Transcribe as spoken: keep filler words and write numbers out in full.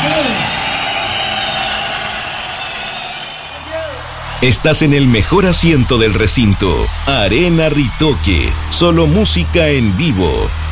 Estás en el mejor asiento del recinto. Arena Ritoque. Solo música en vivo.